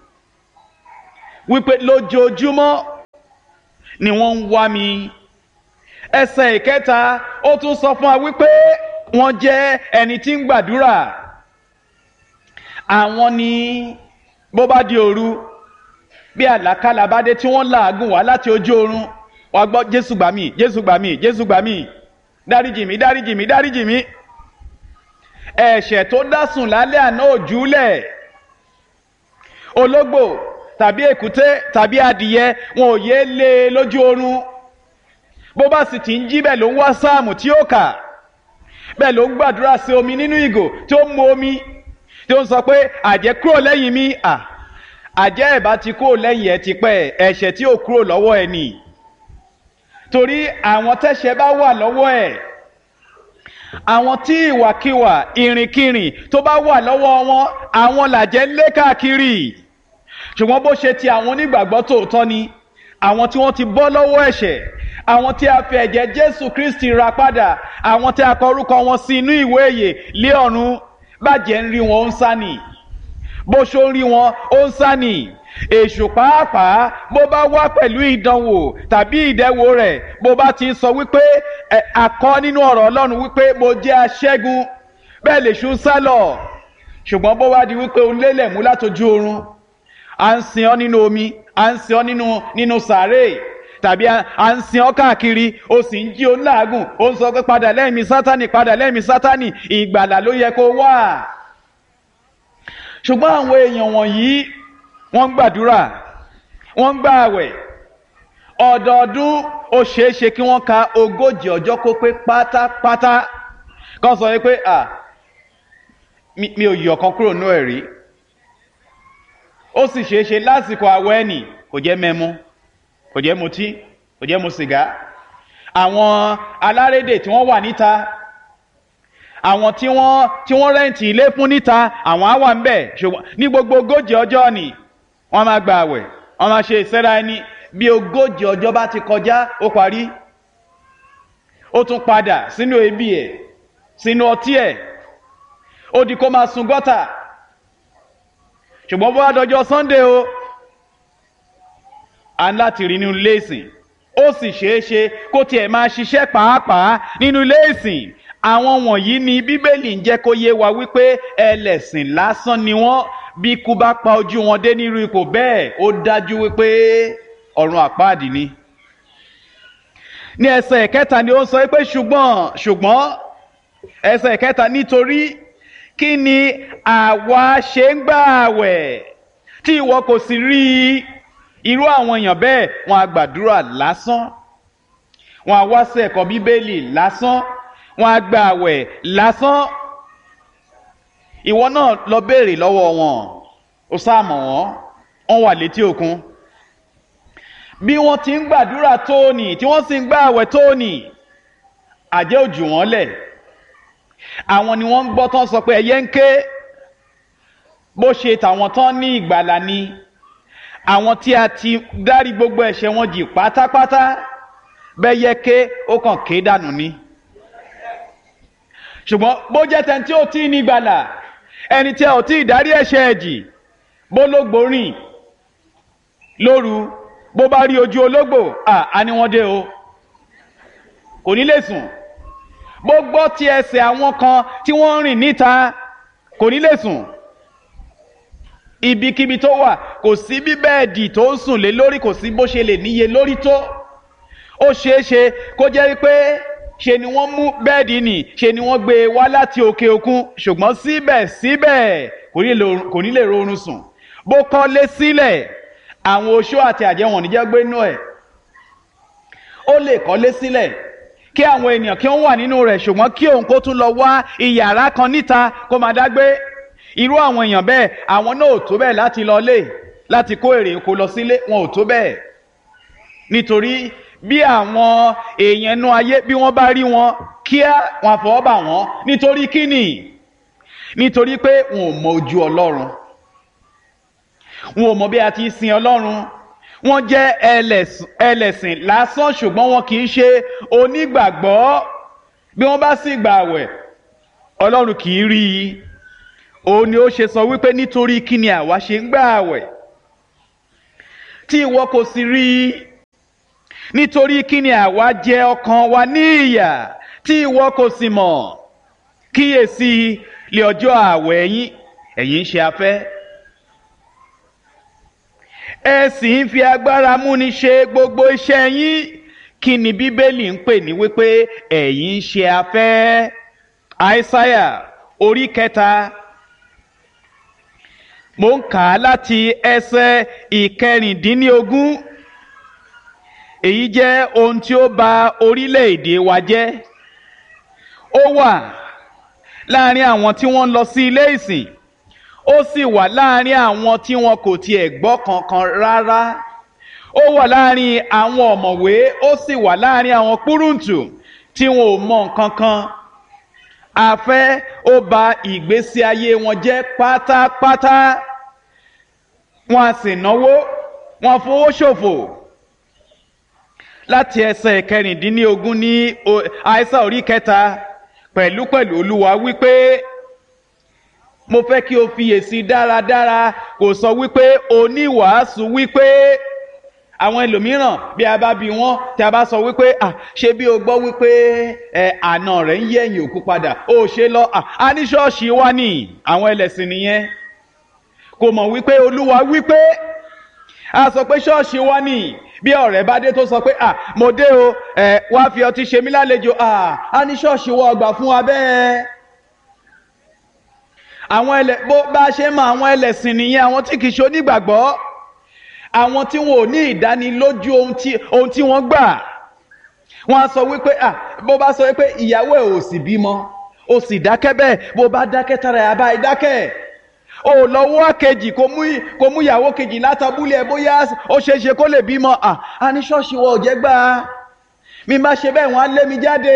wípé lójoojúmọ́ ni wọ́n ń wá mi. Ẹsẹ̀ ìkẹta ó tún sọ fún wa wípé wọ́n jẹ́ ẹni tí ń gbàdúrà. àwọn ni bó bá di òru bí àlákàlà bá dé tí wọ́n làágùn wá láti ojú oorun wá gbọ́ jésù gbà mí jésù gbà mí jésù gbà mí dáríjì mí dáríjì mí dáríjì mí ẹ̀ṣẹ̀ tó dá sùn lálẹ́ àná òjúlẹ̀ ológbò tàbí èkúté tàbí adìyẹ wọn ò yé lé e lójú oorun bó bá sì ti ń jí bẹ́ẹ̀ ló ń wá sáàmù tí ó kà bẹ́ẹ̀ ló ń gbàdúrà sí omi nínú ìgò tí ó ń mu omi tí ó ń sọ pé àjẹ́ kúrò lẹ́yìn mi à àjẹ́ ẹ̀ bá ti kúrò lẹ́yìn ẹ̀ ti pẹ́ ẹ̀ṣẹ̀ tí ó kúrò lọ́wọ́ ẹ̀ nì torí àwọn tẹ́ṣẹ̀ bá wà lọ́wọ́ ẹ̀ àwọn tí ìwàkiwà ìrìnkìrìn tó bá wà lọ́wọ́ wọn àwọn làjẹ́ ń lé káàkiri ṣùgbọ́n bó ṣe ti àwọn onígbàgbọ́ tòótọ́ ni àwọn tí wọ́n ti bọ́ lọ́wọ́ ẹ̀ṣẹ̀ àwọn tí a fi ẹ̀jẹ̀ Jésù Kristi rà padà àwọn tí a kọ orúkọ wọn sí inú ìwé ìyè lé ọ̀run bàjẹ́ ń rí wọn ó ń sá nì bó ṣó ń rí wọn ó ń sá nì èṣù pàápàá bó bá wá pẹ̀lú ìdánwò tàbí ìdẹwò rẹ̀ bó bá ti sọ wípé àkọ nínú ọ̀rọ̀ Ọlọ́run wípé mo jẹ́ aṣẹ́gun bẹ́ẹ̀ lèṣù ń sá lọ ṣùgbọ́n bó wá di wípé o lélẹ̀ mú látojú oorun à ń sin ọ́ nínú omi à ń sin ọ́ nínú nínú sàárè tàbí à ń sin ọ́ káàkiri o sì ń jí o ń làágùn o ń sọ pé padà lẹ́yìn mi Sátánì padà lẹ́yìn mi Sátánì ìgbàlà ló yẹ kó wà ṣùgbọ́n àwọn èèyàn wọ̀nyí wọ́n ń gbàdúrà wọ́n ń gbààwẹ̀ ọdọọdún ó ṣeéṣe kí wọ́n ka ogójì ọjọ́ kó pé pátápátá kan sọ pé à mi ò yọ̀ kan kúrò nú ẹ̀rí ó sì ṣeéṣe lásìkò àwẹ̀ ẹ̀nì kò jẹ́ mẹ́mu kò jẹ́ mutí kò jẹ́ mu sìgá àwọn alárédè tí wọ́n wà níta àwọn tí wọ́n tí wọ́n rẹ́ǹtì ilé fún níta àwọn á wà ń bẹ̀ ṣùgbọ́n ní gbogbo ogójì ọjọ́ ni wọ́n máa gba àwẹ̀ wọ́n máa ṣe ìsẹ́ra ẹni bí ogójì ọjọ́ bá ti kọjá ó parí ó tún padà sínú ebi ẹ̀ sínú ọtí ẹ̀ ó di kó máa sun gọ́tà ṣùgbọ́n bó wá dọjọ́ Sunday o à ń láti rí nínú ilé ìsìn ó sì ṣeé ṣe kó tiẹ̀ máa ṣiṣẹ́ pàápàá nínú ilé ìsìn àwọn wọ̀nyí ni Bíbélì ń jẹ́ kó yé wa wípé ẹlẹ́sìn lásán ni wọ́n bí ikú bá pa ojú wọn dé nírú ipò bẹ́ẹ̀ ó dájú wípé ọ̀run àpáàdì ni. ní ẹsẹ̀ kẹta ni ó ń sọ pé ṣùgbọ́n ṣùgbọ́n ẹsẹ̀ kẹta nítorí kí ni àwa ṣe ń gbààwẹ̀ tí ìwọ kò sì rí irú àwọn èèyàn bẹ́ẹ̀ wọn á gbàdúrà lásán wọn á wá sí ẹ̀kọ́ Bíbélì lásán wọn á gbààwẹ̀ lásán ìwọ náà lọ béèrè lọ́wọ́ wọn ó sáàmọ̀ wọn wọn wà létí òkun bí wọ́n ti ń gbàdúrà tóòní tí wọ́n sì ń gbààwẹ̀ tóòní àjẹ́ ò jù wọ́n lẹ̀ àwọn ni wọ́n ń gbọ́ tán sọ pé ẹyẹ ń ké bó ṣe tàwọn tán ní ìgbàlà ni àwọn tí a ti dárí gbogbo ẹ̀ṣẹ̀ wọn jì pátápátá bẹ́yẹ ké ó kàn ké dànù ni ṣùgbọ́n bó jẹ́ tẹ́ni tí ó tí ní ìgbàlà ẹni tí a ò tí ìdárí ẹ̀ṣẹ̀ ẹ̀jì bó lógbò rìn lóru bó bá rí ojú ológbò à ní wọ́n dé o kò ní lè sùn bó gbọ́ ti ẹsẹ̀ àwọn kan tí wọ́n rìn níta kò ní lè sùn ibikíbi tó wà kò sí bí bẹ́ẹ̀dì tó ń sùn lé lórí kò sí bó ṣe lè níye lórí tó ó ṣeéṣe kó jẹ́ wípé ṣe ni wọ́n mú bẹ́ẹ̀dì nì ṣe ni wọ́n gbé wá láti òkè òkun ṣùgbọ́n síbẹ̀síbẹ̀ kò ní lè rọrùn sùn bó kọ́lé sílẹ̀ àwọn oṣó àti àjẹ́ wọn níjẹ́ gbé inú ẹ̀ ó lè kọ́lé sílẹ̀ kí àwọn ènìyàn kí wọ́n wà nínú rẹ̀ ṣùgbọ́n kí òun kó tún lọ wá iyàrá kan níta kó máa dágbé irú àwọn èèyàn bẹ́ẹ̀ àwọn náà ò tó bẹ́ẹ̀ láti lọ lé láti kó èrè oko lọ sílé wọn ò tó bẹ́ẹ̀ nítorí bí àwọn èèyàn inú ayé bí wọ́n bá rí wọn kíá wọn àfọwọ́ bà wọ́n nítorí kíni nítorí pé wọn ò mọ ojú Ọlọ́run wọn ò mọ bí a ti sin Ọlọ́run wọ́n jẹ́ ẹlẹ́sìn lásán ṣùgbọ́n wọn kì í ṣe onígbàgbọ́ bí wọ́n bá sì gbààwẹ̀ Ọlọ́run kì í rí i òun ni ó ṣe sọ wípé nítorí kíni àwa ṣe ń gbààwẹ̀ tí ìwọ kò sì rí i nítorí kíni àwa jẹ ọkàn wa ní ìyà tí ìwọ kò sì mọ̀ kíyèsí lé ọjọ́ ààwẹ̀ yín ẹ̀yin ń ṣe afẹ́ ẹ sì ń fi agbára múni ṣe gbogbo iṣẹ́ yín. Kí ni Bíbélì ń pè ní wípé ẹ̀yin ń ṣe afẹ́? Àìsáyà orí kẹta mo ń kà á láti ẹsẹ̀ ìkẹrìndínlógún. Èyí jẹ́ ohun tí ó bà orílẹ̀-èdè wa jẹ́. Ó wà láàrin àwọn tí wọ́n ń lọ sí ilé ìsìn, ó sì wà láàrin àwọn tí wọn kò tiẹ̀ gbọ́ kankan rárá. Ó wà láàrin àwọn ọ̀mọ̀wé, ó sì wà láàrin àwọn púrùǹtù tí wọn ò mọ nǹkan kan. Afẹ́ ó bà ìgbésí ayé wọn jẹ́ pátápátá. Wọ́n á sì náwó, wọ́n fowó ṣòfò. Láti ẹsẹ̀ ìkẹrìndínlógún ní Àìsáyà orí kẹta, pẹ̀lúpẹ̀lú Olúwa wípé mo fẹ́ kí o fiyèsí dáradára. Kò sọ wípé oníwàásù wípé àwọn ẹlòmíràn bí a bá bi wọ́n tí a bá sọ wípé à ṣe bí o gbọ́ wípé ẹ àna rẹ̀ ń yẹ̀yìn òkú padà ó ṣe lọ à á ní ṣọ́ọ̀ṣì wá ní àwọn ẹlẹ́sìn nìyẹn. Kò mọ̀ wípé Olúwa wípé a sọ pé ṣọ́ọ̀ṣì wá ní bí ọ̀rẹ́ bá dé tó sọ pé à mo dé o ẹ wá fi ọtí ṣe mí lálejò à á ní ṣọ́ọ̀ṣì wọ ọgbà fún wa bẹ́ẹ̀. Àwọn ẹlẹ bó bá ṣe mọ àwọn ẹlẹ́sìn nìyẹn, àwọn tí kì í ṣe onígbàgbọ́, àwọn tí wọn ò ní ìdánilójú ohun tí ohun tí wọ́n gbà. Wọ́n á sọ wípé à bó bá sọ wípé ìyàwó ẹ̀ ò sì bímọ ó sì dákẹ́ bẹ́ẹ̀, bó bá dákẹ́ tara ẹ̀ àbá ìdákẹ́. Ó lọ wá kejì kó mú kó mú ìyàwó kejì látàbúlé ẹ̀ bóyá ó ṣeé ṣe kó lè bímọ. À á ní ṣọ́ọ̀ṣì wọ ò jẹ́ gbà mi má ṣe bẹ́ẹ̀ wọ́n á lé mi jáde.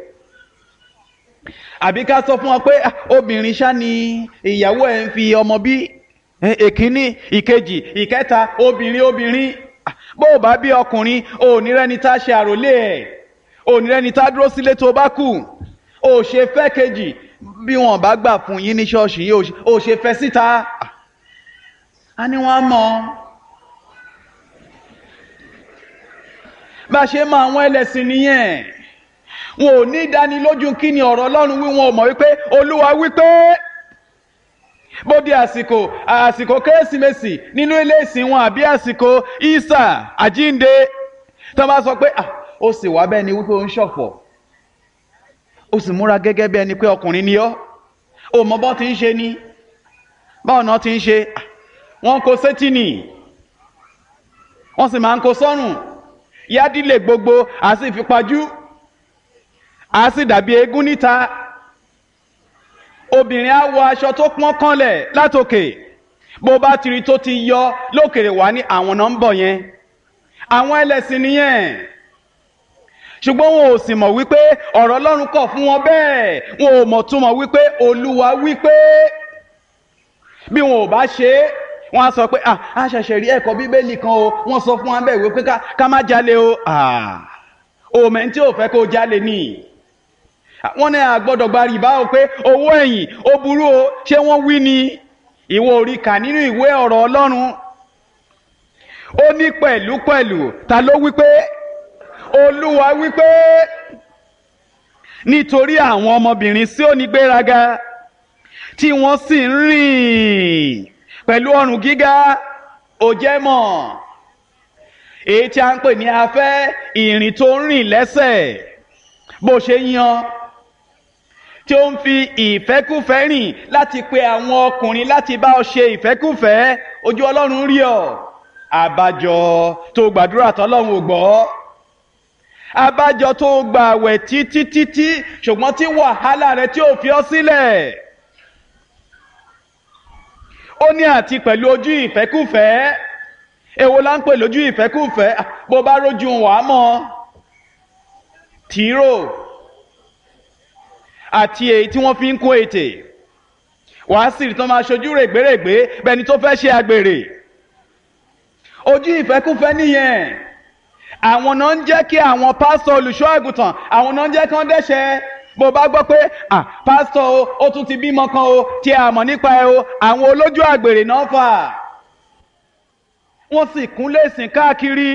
Àbí ká sọ fún wọn pé obìnrin ṣá ni ìyàwó ẹ̀ ń fi ọmọ bí, èkíní ìkejì ìkẹta obìnrin obìnrin. Bó o bá bí ọkùnrin ò ní rẹ́ni tá ṣe àròlé ẹ̀, ò ní rẹ́ni tá dúró sílé tó bá kù. Ó ṣe fẹ́ kejì bí wọn bá gbà fún yín ní ṣọ́ọ̀ṣì yìí, ó ṣe fẹ́ síta. A ní wọ́n mọ̀ bá ṣe mọ àwọn ẹlẹ́sìn nìyẹn. Wọn ò ní ìdánilójú kí ni ọ̀rọ̀ Ọlọ́run wí, wọn ò mọ̀ wípé Olúwa wípé bóde àsìkò àsìkò Kérésìmesì nínú ilé ìsìn wọn àbí àsìkò Ìsà àjínde tó bá sọ pé à ó sì wá bẹ́ẹ̀ ni wípé ó ń ṣọ̀fọ̀, ó sì múra gẹ́gẹ́ bí ẹni pé ọkùnrin ni ọ́, ó mọ bọ́ ti ń ṣe ni, báwọn náà ti ń ṣe, wọ́n kó sétí nì, wọ́n sì máa ń kó sọ́rùn, yádìlẹ̀ gbogbo àti ìfipajú, a sì dàbí eégún níta. Obìnrin á wọ aṣọ tó pọ́n kànlẹ̀ látòkè, bó bá tiri tó ti yọ lókèrè wá ní àwọn náà ń bọ̀ yẹn. Àwọn ẹlẹ́sìn nìyẹn. Ṣùgbọ́n wọn ò sì mọ̀ wípé ọ̀rọ̀ Ọlọ́run kọ̀ fún wọn bẹ́ẹ̀. Wọn ò mọ̀ túmọ̀ wípé Olúwa wípé bí wọn ò bá ṣe é wọ́n á sọ pé à á ṣẹ̀ṣẹ̀ rí ẹ̀kọ́ Bíbélì kan o, wọ́n sọ fún wa bẹ́ẹ̀ wípé ká má jalè o. Òmẹ́ tí ò fẹ́ kó jalè ni. Wọ́n ní àgbọ́dọ̀ gba rìbá o pé owó ẹ̀yìn ó burú o, ṣé wọ́n wí ni? Ìwọ ò rí kà nínú ìwé ọ̀rọ̀ Ọlọ́run. Ó ní pẹ̀lú pẹ̀lú ta ló wípé Olúwa wípé nítorí àwọn ọmọbìnrin Síónì gbéraga tí wọ́n sì ń rìn pẹ̀lú ọrùn gíga, ó jẹ́ mọ̀ èyí tí a ń pè ní afẹ́, ìrìn tó ń rìn lẹ́sẹ̀ bó ṣe yan, tí ó ń fi ìfẹ́kúfẹ́ rìn láti pe àwọn ọkùnrin láti bá ọ ṣe ìfẹ́kúfẹ́. Ojú Ọlọ́run rí ọ, àbájọ tó gbàdúrà tọ́lọ́run ò gbọ́, àbájọ tó gbààwẹ̀ títí títí ṣùgbọ́n tí wàhálà rẹ tí ò fi ọ́ sílẹ̀. Ó ní àti pẹ̀lú ojú ìfẹ́kúfẹ́. Èwo la ń pè lójú ìfẹ́kúfẹ́? Bó bá rójú wàá mọ̀ tìró àti èyí tí wọ́n fi ń kó ètè, wàá sì rí tó máa ṣojú règbèrègbè bẹni tó fẹ́ ṣe àgbèrè. Ojú ìfẹ́kúfẹ́ nìyẹn. Àwọn náà ń jẹ́ kí àwọn pásítọ̀ olùṣọ́ àgùntàn, àwọn náà ń jẹ́ kí wọ́n dẹ́ṣẹ̀. Bó bá gbọ́ pé à pásítọ̀ o ó tún ti bímọ kan o tí a mọ̀ nípa ẹ o, àwọn olójú àgbèrè náà fà. Wọ́n sì kúnlé ìsìn káàkiri.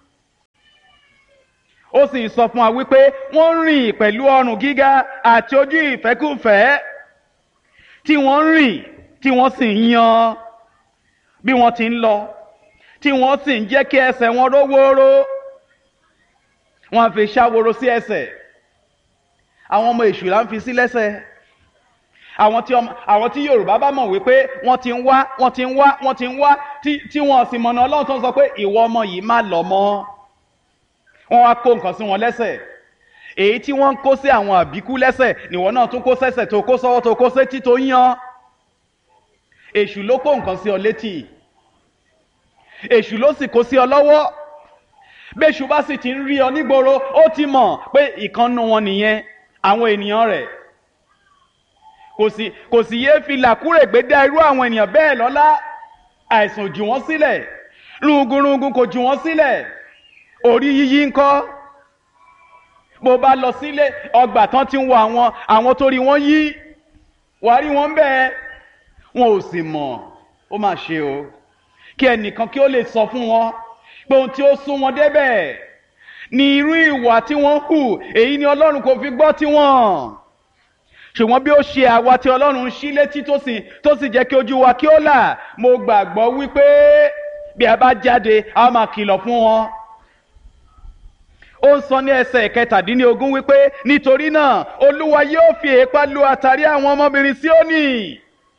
Ó sì sọ fún wa wípé wọ́n rìn pẹ̀lú ọrùn gíga àti ojú ìfẹ́kúfẹ́ tí wọ́n rìn tí wọ́n sì ń yan bí wọ́n ti ń lọ, tí wọ́n sì ń jẹ́ kí ẹsẹ̀ wọn ró wóró, wọ́n á fi ṣàwòrò sí ẹsẹ̀. Àwọn ọmọ èṣù là ń fi sí lẹ́sẹ̀. Àwọn tí àwọn tí Yorùbá bá mọ̀ wípé wọ́n ti ń wá wọ́n ti ń wá wọ́n ti ń wá tí tí wọ́n sì mọ̀nà Ọlọ́run tó ń sọ pé ìwọ ọmọ yìí má lọ mọ́, wọ́n wá kó nǹkan sí wọn lẹ́sẹ̀. Èyí tí wọ́n ń kó sí àwọn àbíkú lẹ́sẹ̀ nìwọ náà tún kó sẹ́sẹ̀, tó kó sọ́wọ́, tó kó sétí, tó yan. Èṣù ló kó nǹkan sí ọ létí, èṣù ló sì kó sí ọ lọ́wọ́. Béṣù bá sì ti ń rí ọ nígboro, ó ti mọ̀ pé ìkànnù wọn nìyẹn, àwọn ènìyàn rẹ̀. Kò sì kò sì yéé fi làkúrègbé dá irú àwọn ènìyàn bẹ́ẹ̀ lọ́lá. Àìsàn jù wọ́n sílẹ̀, rungunrungun kò jù wọ́n sílẹ̀, orí yíyí ńkọ́. Bó bá lọ sílé ọgbà tán ti ń wo àwọn àwọn tó rí wọn yí, wàá rí wọn bẹ́ẹ̀, wọn ò sì mọ̀. Ó mà ṣe o, kí ẹnìkan kí ó lè sọ fún wọn pé ohun tí ó sún wọn débẹ̀ ni irú ìwà tí wọ́n hù, èyí ni Ọlọ́run kò fi gbọ́ tiwọn. Ṣùgbọ́n bí ó ṣe àwa tí Ọlọ́run ṣí létí tó sì tó sì jẹ́ kí ojú wa kí ó là, mo gbàgbọ́ wípé bí a bá jáde a máa kìlọ̀ fún wọn. Ó ń sọ ní ẹsẹ̀ kẹtàdínlógún wípé nítorí náà Olúwa yóò fi èépá lu àtàrí àwọn ọmọbìnrin Síónì.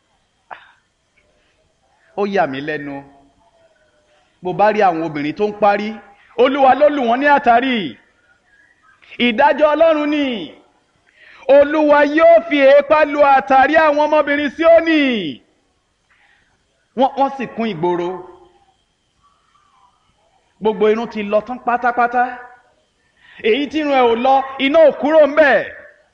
Ó yà mí lẹ́nu bó bá rí àwọn obìnrin tó ń parí, Olúwa ló lù wọ́n ní àtàrí. Ìdájọ́ Ọlọ́run ni. Olúwa yóò fi èépá lu àtàrí àwọn ọmọbìnrin Síónì. Wọ́n wọ́n sì kún ìgboro. Gbogbo irun ti lọ tán pátápátá. Èyí tí irun ẹ̀ ò lọ, iná ò kúrò ńbẹ̀.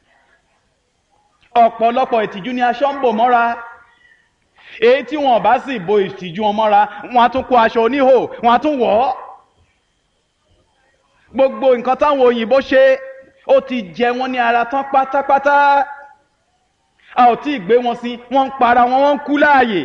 Ọ̀pọ̀lọpọ̀ ìtìjú ni aṣọ ń bò mọ́ra. Èyí tí wọn bá sì bo ìtìjú wọn mọ́ra, wọn á tún kó aṣọ oníhò, wọn á tún wọ̀ ọ́. Gbogbo nǹkan táwọn òyìnbó ṣe, ó ti jẹ wọ́n ní ara tán pátápátá. A ò tí ì gbé wọn sí, wọ́n ń para wọn, wọ́n ń kú láàyè.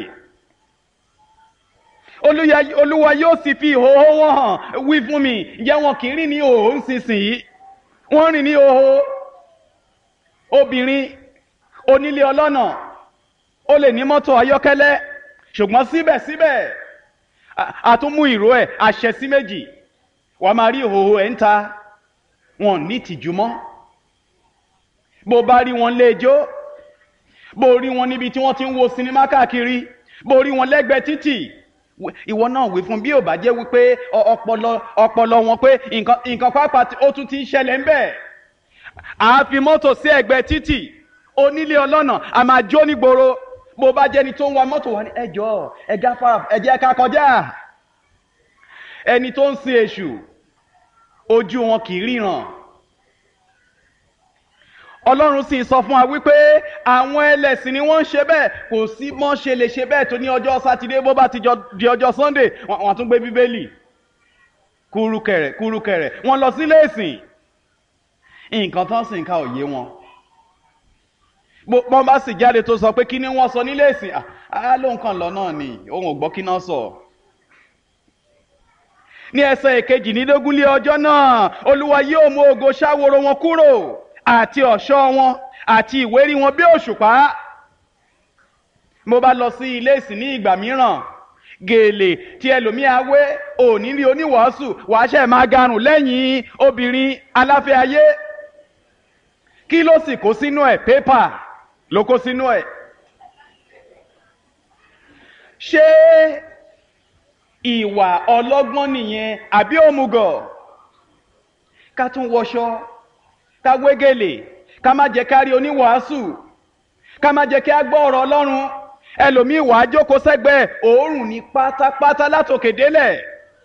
Olúwa yóò sì fi ìhòòhò wọn hàn. Wí fún mi, ǹjẹ́ wọn kì í rìn ní ìhòòhò nísinsìnyí? Wọ́n rìn ní ìhòòhò. Obìnrin onílé ọlọ́nà, ó lè ní mọ́tò ayọ́kẹ́lẹ́, ṣùgbọ́n síbẹ̀síbẹ̀ a tún mú ìró ẹ̀ àṣẹ sí méjì. Wàá máa rí ìhòòhò ẹ̀ ń ta. Wọn ní ìtìjú mọ́. Bó bá rí wọn lé ijó, bó rí wọn níbi tí wọ́n ti ń wo sinimá káàkiri, bó rí wọn lẹ́gbẹ̀ẹ́ títì, ìwọ náà wí fún bí ò bá jẹ́ wípé ọpọlọ ọpọlọ wọn pé nǹkan nǹkan pápá ó tún ti ń ṣẹlẹ̀ ńbẹ̀. À fi mọ́tò sí ẹ̀gbẹ́ títì, onílé ọlọ́nà a máa jó nígboro. Bó bá jẹ́ni tó ń wa mọ́tò wá ní ẹ jọ̀ọ́ ẹ gáfárà, ẹ jẹ́ ká kọjá. Ẹni tó ń sin èṣù, ojú wọn kì í ríran. Ọlọ́run sì sọ fún wa wípé àwọn ẹlẹ́sìn ni wọ́n ń ṣe bẹ́ẹ̀. Kò sí mọ́ ṣe lè ṣe bẹ́ẹ̀ tó ní ọjọ́ Sátidé, bó bá ti di ọjọ́ Sunday wọ́n tún gbé Bíbélì kúrúkẹrẹ kúrúkẹrẹ, wọ́n lọ sílé ìsìn. Nǹkan tán sì ń ka òye wọn. Bọ́n bá sì jáde tó sọ pé kí ni wọ́n sọ nílé ìsìn, á ló nǹkan lọ náà ni, òun ò gbọ́ kí náà sọ. Ní ẹsẹ̀ ìkejìlélógún lé ọjọ́ náà, Olúwa yóò mú ògo ṣáworo wọn kúrò, àti ọ̀ṣọ́ wọn àti ìwérí wọn bí òṣùpá. Mo bá lọ sí ilé ìsìn ní ìgbà mìíràn, gèlè tí ẹlòmíì á wé, òní rí oníwàásù, wàá ṣe máa garùn lẹ́yìn obìnrin aláfẹ́ ayé. Kí ló sì kó sínú ẹ̀? Pépà ló kó sínú ẹ̀. Ṣé ìwà ọlọ́gbọ́n nìyẹn àbí òmùgọ̀? Ká tún wọṣọ, ká wé gèlè, ká má jẹ́ ká rí oníwàásù, ká má jẹ́ kí á gbọ́ ọ̀rọ̀ Ọlọ́run. Ẹlòmíì wàá jókòó sẹ́gbẹ̀ẹ́, òórùn ní pátápátá látòkè délẹ̀.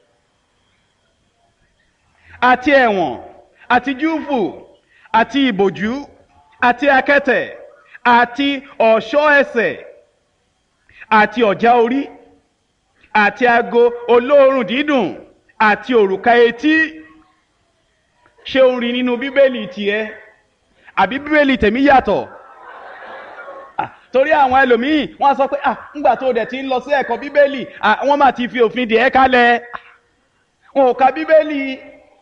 Àti ẹ̀wọ̀n, àti júùfù, àti ìbòjú, àti akẹ́tẹ̀, àti ọ̀ṣọ́ ẹsẹ̀, àti ọ̀já orí, àti ago olóòórùn dídùn, àti òrùka etí. Ṣé o rí nínú Bíbélì tiẹ̀? Àbí Bíbélì tèmi yàtọ̀? Torí àwọn ẹlòmíì wọ́n á sọ pé ah ńgbà tó dẹ̀ ti ń lọ sí ẹ̀kọ́ Bíbélì, wọ́n máa ti fi òfin dè ẹ́ kalẹ̀. Wọn ò ka Bíbélì.